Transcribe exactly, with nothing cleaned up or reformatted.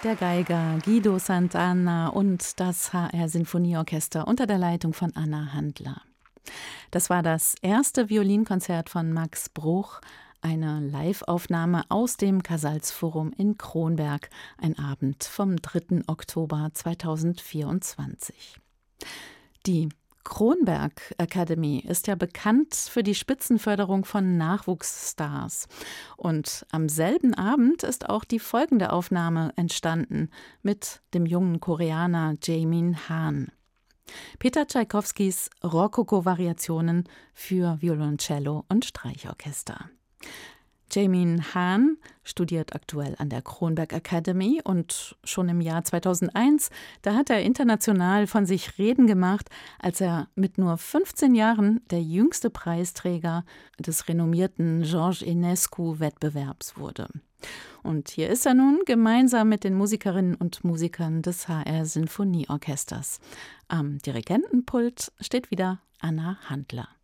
Der Geiger Guido Santana und das H R-Sinfonieorchester unter der Leitung von Anna Handler. Das war das erste Violinkonzert von Max Bruch, eine Live-Aufnahme aus dem Casals-Forum in Kronberg, ein Abend vom dritten Oktober zweitausendvierundzwanzig. Die Kronberg Academy ist ja bekannt für die Spitzenförderung von Nachwuchsstars. Und am selben Abend ist auch die folgende Aufnahme entstanden mit dem jungen Koreaner Jaemin Han. Peter Tschaikowskis Rokoko-Variationen für Violoncello und Streichorchester. Jaemin Han studiert aktuell an der Kronberg Academy und schon im Jahr zweitausendeins, da hat er international von sich reden gemacht, als er mit nur fünfzehn Jahren der jüngste Preisträger des renommierten Georges Enescu-Wettbewerbs wurde. Und hier ist er nun gemeinsam mit den Musikerinnen und Musikern des H R-Sinfonieorchesters. Am Dirigentenpult steht wieder Anna Handler.